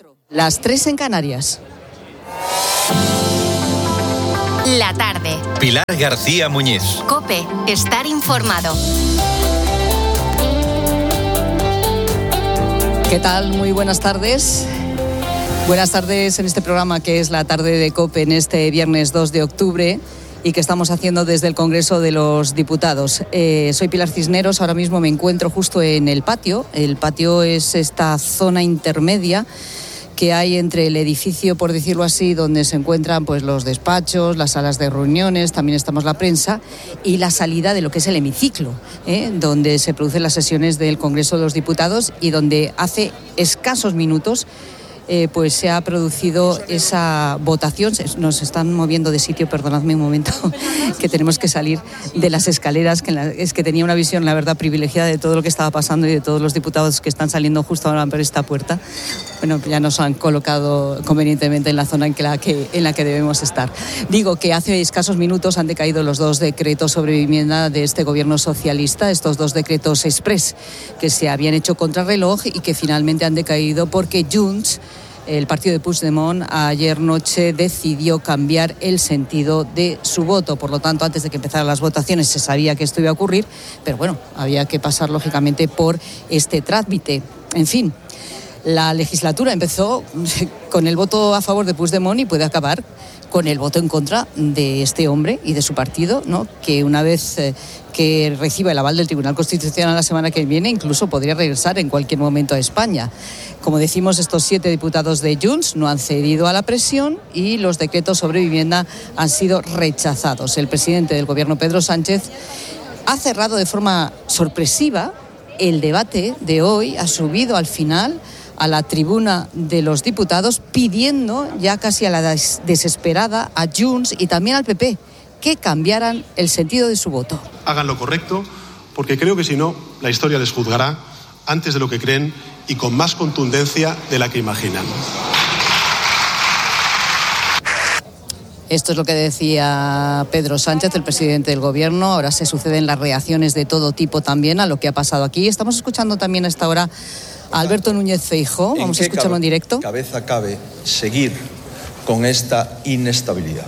Las 3 en Canarias. La tarde. Pilar García Muñiz. COPE. Estar informado. ¿Qué tal? Muy buenas tardes. Buenas tardes en este programa que es la tarde de COPE en este viernes 2 de octubre y que estamos haciendo desde el Congreso de los Diputados. Soy Pilar Cisneros, ahora mismo me encuentro justo en el patio. El patio es esta zona intermedia que hay entre el edificio, por decirlo así, donde se encuentran pues los despachos, las salas de reuniones, también estamos la prensa, y la salida de lo que es el hemiciclo, donde se producen las sesiones del Congreso de los Diputados y donde hace escasos minutos pues se ha producido esa votación. Nos están moviendo de sitio, perdonadme un momento, que tenemos que salir de las escaleras, es que tenía una visión, la verdad, privilegiada de todo lo que estaba pasando y de todos los diputados que están saliendo justo ahora por esta puerta. Bueno, ya nos han colocado convenientemente en la zona en la que debemos estar. Digo que hace escasos minutos han decaído los 2 decretos sobre vivienda de este gobierno socialista, estos 2 decretos exprés que se habían hecho contrarreloj y que finalmente han decaído porque Junts, el partido de Puigdemont, ayer noche decidió cambiar el sentido de su voto. Por lo tanto, antes de que empezaran las votaciones se sabía que esto iba a ocurrir, pero bueno, había que pasar lógicamente por este trámite. En fin, la legislatura empezó con el voto a favor de Puigdemont y puede acabar con el voto en contra de este hombre y de su partido, ¿no? Que una vez que reciba el aval del Tribunal Constitucional la semana que viene, incluso podría regresar en cualquier momento a España. Como decimos, estos 7 diputados de Junts no han cedido a la presión y los decretos sobre vivienda han sido rechazados. El presidente del Gobierno, Pedro Sánchez, ha cerrado de forma sorpresiva el debate de hoy, ha subido al final a la tribuna de los diputados pidiendo ya casi a la desesperada a Junts y también al PP que cambiaran el sentido de su voto. Hagan lo correcto, porque creo que si no, la historia les juzgará antes de lo que creen y con más contundencia de la que imaginan. Esto es lo que decía Pedro Sánchez, el presidente del Gobierno. Ahora se suceden las reacciones de todo tipo también a lo que ha pasado aquí. Estamos escuchando también a esta hora a Alberto Núñez Feijóo. Vamos a escucharlo en directo. Cabeza cabe seguir con esta inestabilidad.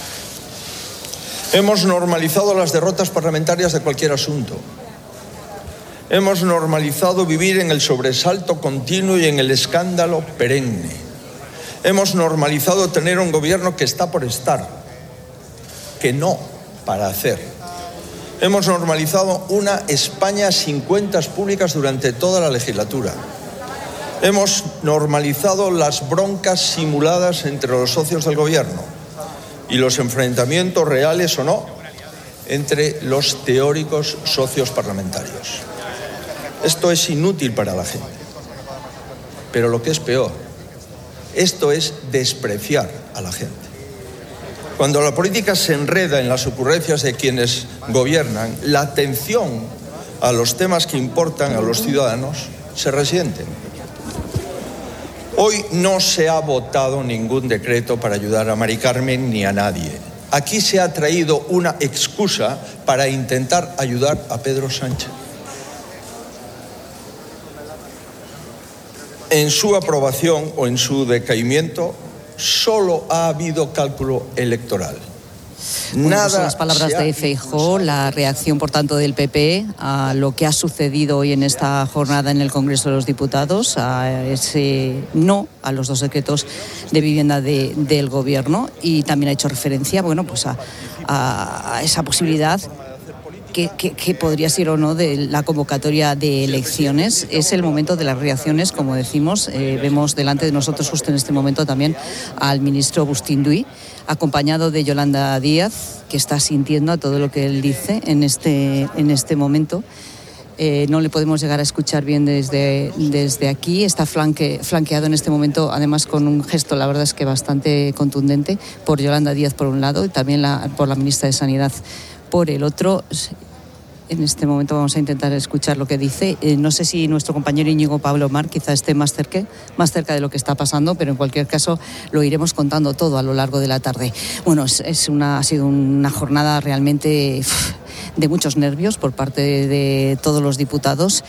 Hemos normalizado las derrotas parlamentarias de cualquier asunto. Hemos normalizado vivir en el sobresalto continuo y en el escándalo perenne. Hemos normalizado tener un gobierno que está por estar, que no para hacer. Hemos normalizado una España sin cuentas públicas durante toda la legislatura. Hemos normalizado las broncas simuladas entre los socios del gobierno y los enfrentamientos reales o no entre los teóricos socios parlamentarios. Esto es inútil para la gente. Pero lo que es peor, esto es despreciar a la gente. Cuando la política se enreda en las ocurrencias de quienes gobiernan, la atención a los temas que importan a los ciudadanos se resiente. Hoy no se ha votado ningún decreto para ayudar a Mari Carmen ni a nadie. Aquí se ha traído una excusa para intentar ayudar a Pedro Sánchez. En su aprobación o en su decaimiento solo ha habido cálculo electoral. Bueno, pues son las palabras de Feijóo, la reacción, por tanto, del PP a lo que ha sucedido hoy en esta jornada en el Congreso de los Diputados, a ese no a los 2 decretos de vivienda del Gobierno, y también ha hecho referencia, bueno, pues a esa posibilidad que podría ser o no de la convocatoria de elecciones. Es el momento de las reacciones, como decimos. Vemos delante de nosotros justo en este momento también al ministro Agustín Duy, acompañado de Yolanda Díaz, que está asintiendo a todo lo que él dice en este momento. No le podemos llegar a escuchar bien desde aquí. Está flanqueado en este momento, además con un gesto, la verdad es que bastante contundente, por Yolanda Díaz por un lado y también por la ministra de Sanidad por el otro. En este momento vamos a intentar escuchar lo que dice. No sé si nuestro compañero Íñigo Pablo Mar quizá esté más cerca de lo que está pasando, pero en cualquier caso lo iremos contando todo a lo largo de la tarde. Bueno, ha sido una jornada realmente de muchos nervios por parte de todos los diputados.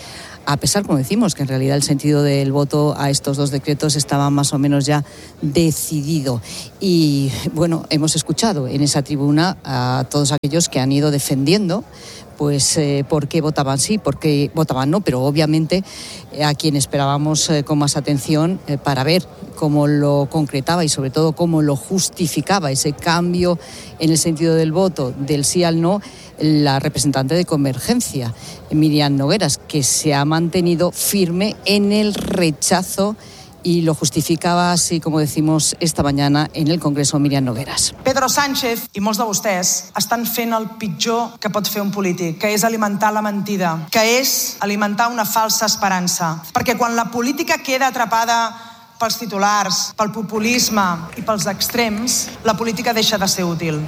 a pesar, como decimos, que en realidad el sentido del voto a estos dos decretos estaba más o menos ya decidido. Y bueno, hemos escuchado en esa tribuna a todos aquellos que han ido defendiendo pues por qué votaban sí, por qué votaban no, pero obviamente a quien esperábamos con más atención para ver cómo lo concretaba y sobre todo cómo lo justificaba ese cambio en el sentido del voto del sí al no, la representante de Convergencia, Miriam Nogueras, que se ha mantenido firme en el rechazo y lo justificava así, como decimos esta mañana en el Congreso, Miriam Nogueras. Pedro Sánchez i molts de vostès estan fent el pitjor que pot fer un polític, que és alimentar la mentida, que és alimentar una falsa esperança. Perquè quan la política queda atrapada pels titulars, pel populisme i pels extrems, la política deixa de ser útil.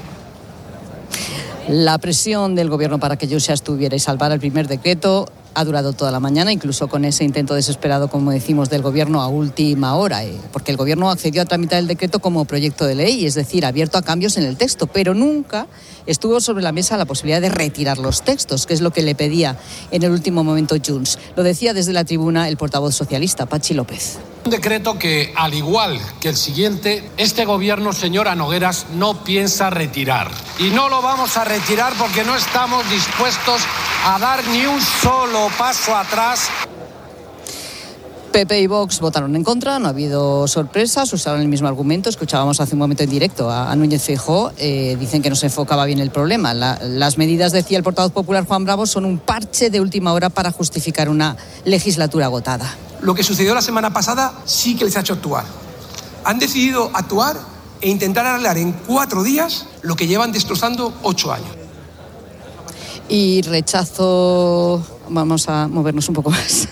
La presión del gobierno para que Junts se abstuviera y salvara el primer decreto ha durado toda la mañana, incluso con ese intento desesperado, como decimos, del gobierno a última hora, porque el gobierno accedió a tramitar el decreto como proyecto de ley, es decir, abierto a cambios en el texto, pero nunca estuvo sobre la mesa la posibilidad de retirar los textos, que es lo que le pedía en el último momento Junts. Lo decía desde la tribuna el portavoz socialista, Patxi López. Un decreto que, al igual que el siguiente, este gobierno, señora Nogueras, no piensa retirar. Y no lo vamos a retirar porque no estamos dispuestos a dar ni un solo paso atrás. PP y Vox votaron en contra, no ha habido sorpresas, usaron el mismo argumento. Escuchábamos hace un momento en directo a Núñez Feijóo, dicen que no se enfocaba bien el problema. Las medidas, decía el portavoz popular Juan Bravo, son un parche de última hora para justificar una legislatura agotada. Lo que sucedió la semana pasada sí que les ha hecho actuar. Han decidido actuar e intentar arreglar en 4 días lo que llevan destrozando 8 años. Y rechazo, vamos a movernos un poco más.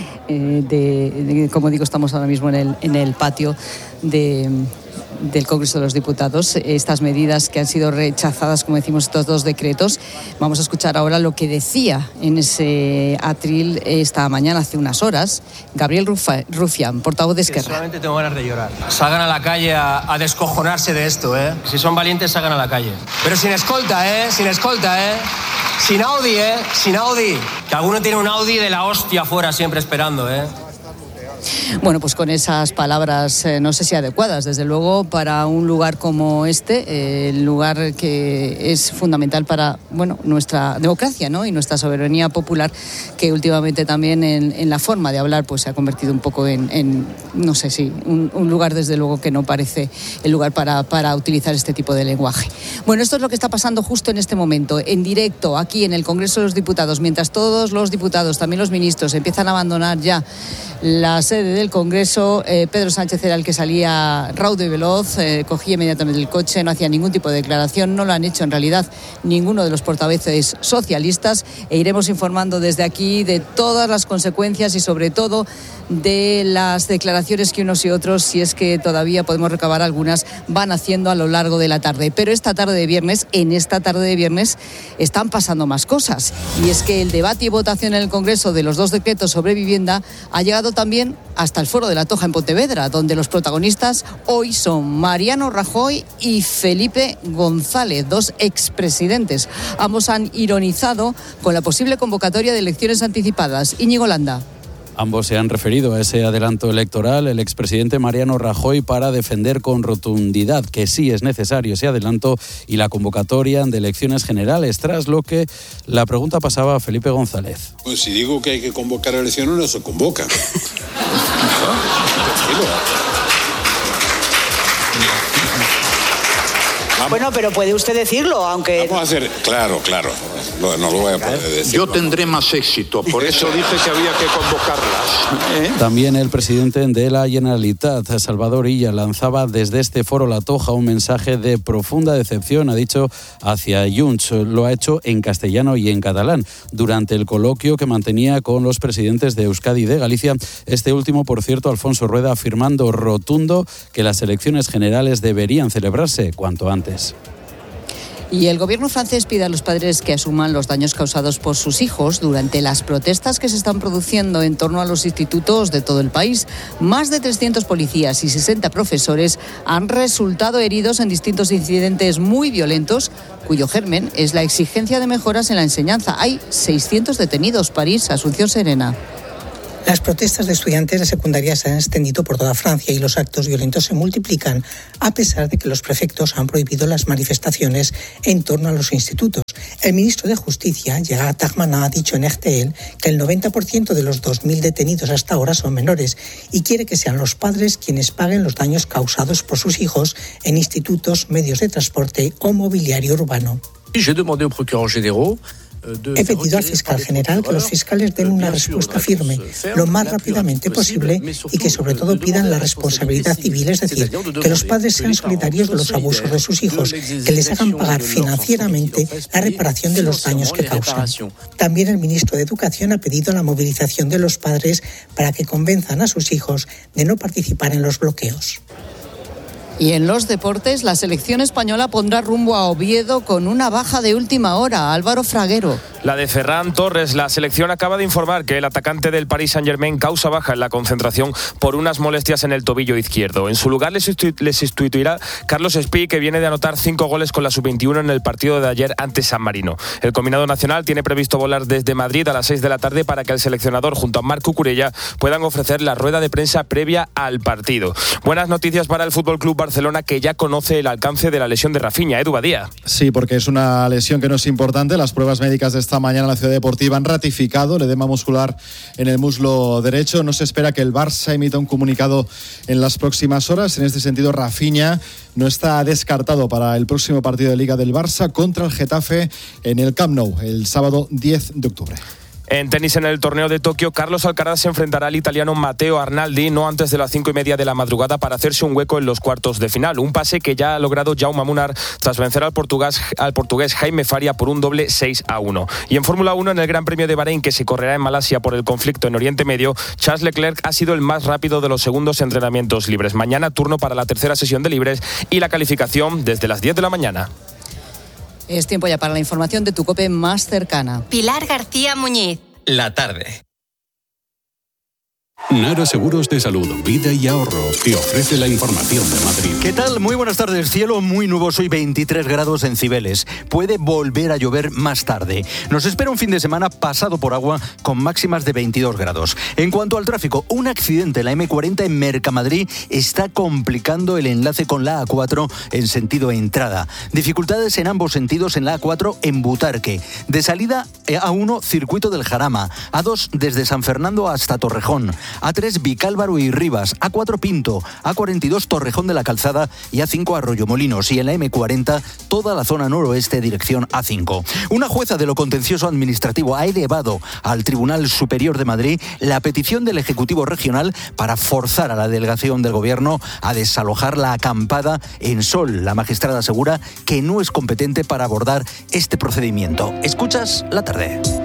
Como digo, estamos ahora mismo en el patio del Congreso de los Diputados. Estas medidas que han sido rechazadas, como decimos, estos dos decretos. Vamos a escuchar ahora lo que decía en ese atril esta mañana, hace unas horas, Gabriel Rufián, portavoz de Esquerra. Solamente tengo ganas de llorar. Salgan a la calle a descojonarse de esto, ¿eh? Si son valientes, salgan a la calle. Pero sin escolta, ¿eh? Sin escolta, ¿eh? Sin Audi, ¿eh? Sin Audi. Que alguno tiene un Audi de la hostia afuera siempre esperando, ¿eh? Bueno, pues con esas palabras no sé si adecuadas, desde luego, para un lugar como este, el lugar que es fundamental para, bueno, nuestra democracia, ¿no? Y nuestra soberanía popular, que últimamente también en la forma de hablar pues se ha convertido un poco en no sé si, un lugar desde luego que no parece el lugar para utilizar este tipo de lenguaje. Bueno, esto es lo que está pasando justo en este momento, en directo, aquí en el Congreso de los Diputados, mientras todos los diputados, también los ministros, empiezan a abandonar ya la sede del Congreso. Pedro Sánchez era el que salía raudo y veloz, cogía inmediatamente el coche, no hacía ningún tipo de declaración, no lo han hecho en realidad ninguno de los portavoces socialistas, e iremos informando desde aquí de todas las consecuencias y sobre todo de las declaraciones que unos y otros, si es que todavía podemos recabar algunas, van haciendo a lo largo de la tarde. Pero esta tarde de viernes, están pasando más cosas, y es que el debate y votación en el Congreso de los dos decretos sobre vivienda ha llegado también hasta el Foro de la Toja en Pontevedra, donde los protagonistas hoy son Mariano Rajoy y Felipe González, dos expresidentes. Ambos han ironizado con la posible convocatoria de elecciones anticipadas. Íñigo Landa. Ambos se han referido a ese adelanto electoral. El expresidente Mariano Rajoy para defender con rotundidad que sí es necesario ese adelanto y la convocatoria de elecciones generales, tras lo que la pregunta pasaba a Felipe González. Pues si digo que hay que convocar elecciones, no se convocan. Bueno, pero puede usted decirlo, aunque... Vamos a hacer... Claro. No lo voy a poder decir. Yo tendré más éxito, por eso dije que había que convocarlas. También el presidente de la Generalitat, Salvador Illa, lanzaba desde este foro La Toja un mensaje de profunda decepción, ha dicho, hacia Junts. Lo ha hecho en castellano y en catalán durante el coloquio que mantenía con los presidentes de Euskadi y de Galicia. Este último, por cierto, Alfonso Rueda, afirmando rotundo que las elecciones generales deberían celebrarse cuanto antes. Y el gobierno francés pide a los padres que asuman los daños causados por sus hijos durante las protestas que se están produciendo en torno a los institutos de todo el país. Más de 300 policías y 60 profesores han resultado heridos en distintos incidentes muy violentos, cuyo germen es la exigencia de mejoras en la enseñanza. Hay 600 detenidos. París, Asunción Serena. Las protestas de estudiantes de secundaria se han extendido por toda Francia y los actos violentos se multiplican a pesar de que los prefectos han prohibido las manifestaciones en torno a los institutos. El ministro de Justicia, Gérald Darmanin, ha dicho en RTL que el 90% de los 2.000 detenidos hasta ahora son menores y quiere que sean los padres quienes paguen los daños causados por sus hijos en institutos, medios de transporte o mobiliario urbano. He pedido al fiscal general que los fiscales den una respuesta firme lo más rápidamente posible y que sobre todo pidan la responsabilidad civil, es decir, que los padres sean solidarios de los abusos de sus hijos, que les hagan pagar financieramente la reparación de los daños que causan. También el ministro de Educación ha pedido la movilización de los padres para que convenzan a sus hijos de no participar en los bloqueos. Y en los deportes, la selección española pondrá rumbo a Oviedo con una baja de última hora. Álvaro Fraguero. La de Ferran Torres. La selección acaba de informar que el atacante del Paris Saint-Germain causa baja en la concentración por unas molestias en el tobillo izquierdo. En su lugar les sustituirá Carlos Espí, que viene de anotar 5 goles con la sub-21 en el partido de ayer ante San Marino. El combinado nacional tiene previsto volar desde Madrid a las 6 de la tarde para que el seleccionador junto a Marc Cucurella puedan ofrecer la rueda de prensa previa al partido. Buenas noticias para el Fútbol Club Barcelona, que ya conoce el alcance de la lesión de Rafinha. Edu Badía. Sí, porque es una lesión que no es importante. Las pruebas médicas de esta mañana en la Ciudad Deportiva han ratificado el edema muscular en el muslo derecho. No se espera que el Barça emita un comunicado en las próximas horas. En este sentido, Rafinha no está descartado para el próximo partido de Liga del Barça contra el Getafe en el Camp Nou el sábado 10 de octubre. En tenis, en el torneo de Tokio, Carlos Alcaraz se enfrentará al italiano Matteo Arnaldi no antes de las 5:30 de la madrugada para hacerse un hueco en los cuartos de final. Un pase que ya ha logrado Jaume Munar tras vencer al portugués Jaime Faria por un doble 6-1. Y en Fórmula 1, en el Gran Premio de Bahrein, que se correrá en Malasia por el conflicto en Oriente Medio, Charles Leclerc ha sido el más rápido de los segundos entrenamientos libres. Mañana turno para la tercera sesión de libres y la calificación desde las 10 de la mañana. Es tiempo ya para la información de tu COPE más cercana. Pilar García Muñiz. La tarde. Nara Seguros de Salud, Vida y Ahorro te ofrece la información de Madrid. ¿Qué tal? Muy buenas tardes. Cielo muy nuboso y 23 grados en Cibeles. Puede volver a llover más tarde. Nos espera un fin de semana pasado por agua con máximas de 22 grados. En cuanto al tráfico, un accidente en la M40 en Mercamadrid está complicando el enlace con la A4 en sentido entrada. Dificultades en ambos sentidos en la A4 en Butarque. De salida A1, Circuito del Jarama. A2 desde San Fernando hasta Torrejón. A3 Vicálvaro y Rivas, A4 Pinto, A42 Torrejón de la Calzada y A5 Arroyomolinos, y en la M40 toda la zona noroeste dirección A5. Una jueza de lo contencioso administrativo ha elevado al Tribunal Superior de Madrid la petición del Ejecutivo Regional para forzar a la delegación del Gobierno a desalojar la acampada en Sol. La magistrada asegura que no es competente para abordar este procedimiento. ¿Escuchas? La tarde.